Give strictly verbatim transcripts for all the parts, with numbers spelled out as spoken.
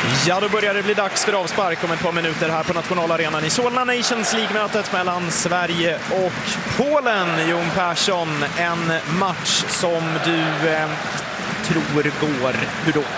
Ja, då börjar det bli dags för avspark om ett par minuter här på nationalarenan i Solna Nations League-mötet mellan Sverige och Polen. Jon Persson, en match som du eh, tror går hur då?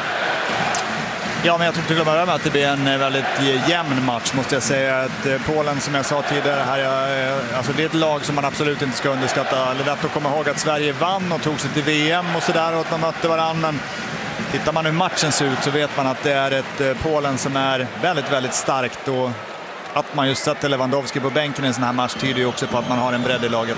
Ja, men jag tror till och med att det blir en väldigt jämn match, måste jag säga. Att Polen, som jag sa tidigare här, alltså det är ett lag som man absolut inte ska underskatta. Det är lätt att komma ihåg att Sverige vann och tog sig till V M och sådär, och att man mötte varandra. Men tittar man hur matchen ser ut så vet man att det är ett Polen som är väldigt, väldigt starkt. Och att man just sätter Lewandowski på bänken i en sån här match tyder ju också på att man har en bredd i laget.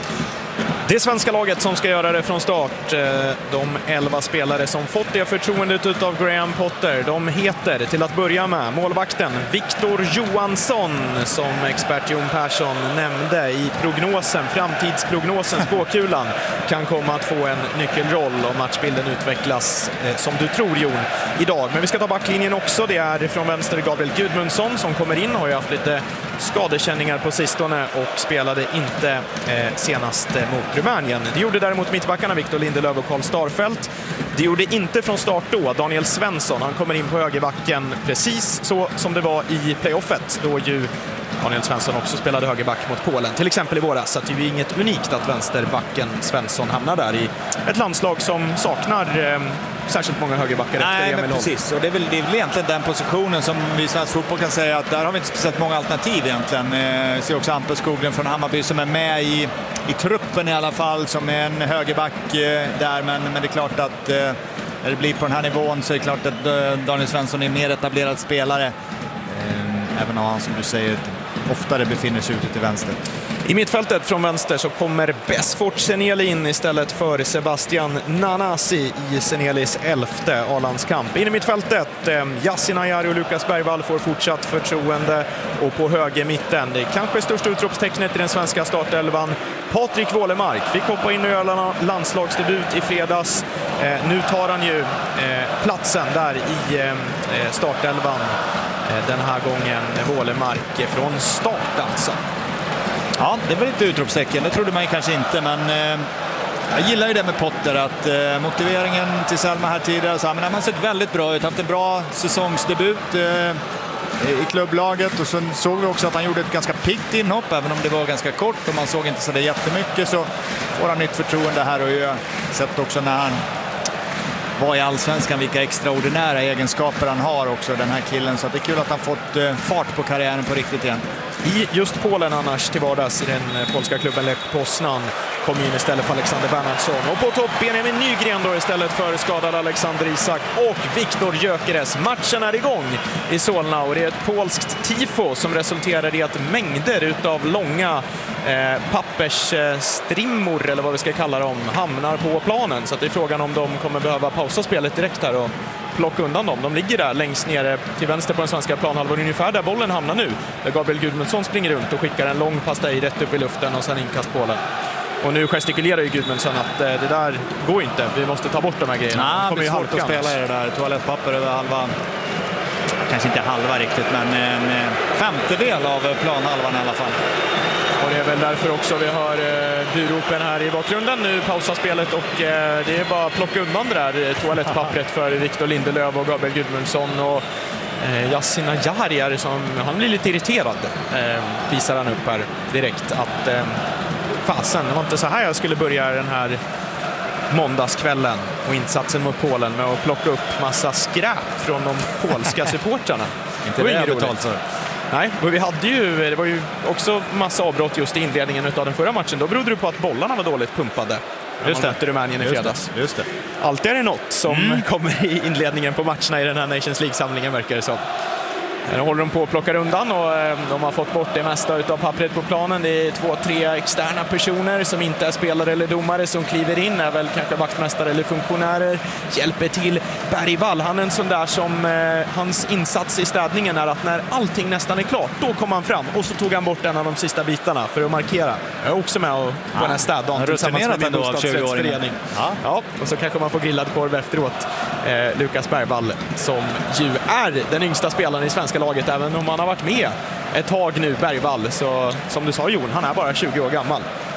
Det svenska laget som ska göra det från start, de elva spelare som fått det förtroendet av Graham Potter, de heter till att börja med målvakten Victor Johansson, som expert Jon Persson nämnde i prognosen, framtidsprognosen, spåkulan, kan komma att få en nyckelroll om matchbilden utvecklas som du tror, Jon, idag. Men vi ska ta backlinjen också. Det är från vänster Gabriel Gudmundsson som kommer in, har ju haft lite skadekänningar på sistone och spelade inte eh, senast mot Rumänien. Det gjorde däremot mittbackarna Victor Lindelöf och Karl Starfelt. Det gjorde inte från start då Daniel Svensson. Han kommer in på högerbacken precis så som det var i playoffet, då ju Daniel Svensson också spelade högerback mot Polen, till exempel i våras. Så det är ju inget unikt att vänsterbacken Svensson hamnar där i ett landslag som saknar eh, särskilt många högerbackar. Nej, efter men precis. Och det är, väl, det är väl egentligen den positionen som vi i svensk fotboll kan säga att där har vi inte speciellt många alternativ egentligen. Eh, ser också Hampus Skoglund från Hammarby som är med i, i truppen i alla fall, som är en högerback eh, där. Men, men det är klart att eh, när det blir på den här nivån så är det klart att eh, Daniel Svensson är mer etablerad spelare. Eh, även om han, som du säger, oftare befinner sig ute till vänster. I mittfältet från vänster så kommer Besfort Seneli in istället för Sebastian Nanasi i Senelis elfte A-landskamp. In i mittfältet, eh, Yasin Ayari och Lukas Bergvall får fortsatt förtroende, och på höger mitten, det kanske största utropstecknet i den svenska startelvan, Patrik Wålemark fick hoppa in och göra landslagsdebut i fredags. Eh, nu tar han ju eh, platsen där i eh, startelvan eh, den här gången, Wålemark från start alltså. Ja, det var lite utropstecken, det trodde man ju kanske inte, men eh, jag gillar ju det med Potter, att eh, motiveringen till Selma här tidigare, så, men han har sett väldigt bra ut, haft en bra säsongsdebut eh, i klubblaget, och så såg vi också att han gjorde ett ganska piggt inhopp, även om det var ganska kort och man såg inte så det jättemycket, så får han nytt förtroende här, och jag har sett också när han var i Allsvenskan vilka extraordinära egenskaper han har också, den här killen, så att det är kul att han fått eh, fart på karriären på riktigt igen. I just Polen annars till vardags i den polska klubben Lech Poznan kom in istället för Alexander Bernhardsson. Och på topp Benjamin Nygren då istället för skadad Alexander Isak och Viktor Gyökeres. Matchen är igång i Solna, och det är ett polskt tifo som resulterar i att mängder utav långa eh, pappersstrimmor, eller vad vi ska kalla dem, hamnar på planen. Så att det är frågan om de kommer behöva pausa spelet direkt här och plocka undan dem. De ligger där längst nere till vänster på den svenska planhalvan, ungefär där bollen hamnar nu. Där Gabriel Gudmundsson springer runt och skickar en lång pastej rätt upp i luften och sen inkast bollen. Och nu gestikulerar ju Gudmundsson att eh, det där går inte. Vi måste ta bort de här grejerna. Nej, det är svårt att spela i det där. Toalettpapper över halva, kanske inte halva riktigt, men en femtedel av planhalvan i alla fall. Och det är väl därför också vi har eh, buropen här i bakgrunden. Nu pausar spelet och eh, det är bara att plocka undan det där toalettpappret för Victor Lindelöf och Gabriel Gudmundsson. Och eh, Yasin Ayari, som han blir lite irriterad, eh, visar han upp här direkt att eh, fasen, det var inte så här jag skulle börja den här måndagskvällen och insatsen mot Polen med att plocka upp massa skräp från de polska supportrarna. Inte det är betalt för. Nej, och vi hade ju, det var ju också massa avbrott just i inledningen av den förra matchen. Då berodde det på att bollarna var dåligt pumpade. Just det. Mötte Rumänien i fredags. Just det. Alltid är det något som mm. kommer i inledningen på matcherna i den här Nations League-samlingen, verkar det så. Nu håller de på att plocka undan, och de har fått bort det mesta av pappret på planen. Det är två, tre externa personer som inte är spelare eller domare som kliver in, är väl kanske vaktmästare eller funktionärer, hjälper till. Bergvall, han är en sån där som eh, hans insats i städningen är att när allting nästan är klart, då kom han fram och så tog han bort en av de sista bitarna för att markera. Jag är också med och, på ja, den här städdagen tillsammans med min bostadsrättsförening. Ja. Ja, och så kanske man får grillad korv efteråt. Eh, Lukas Bergvall, som ju är den yngsta spelaren i svenska laget, även om han har varit med ett tag nu, Bergvall, så som du sa, Jon, han är bara tjugo år gammal.